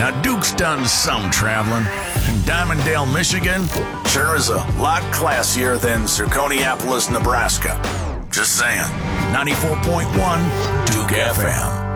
Now, Duke's done some traveling, and Diamonddale, Michigan sure is a lot classier than Zirconiapolis, Nebraska. Just saying. 94.1 Duke FM.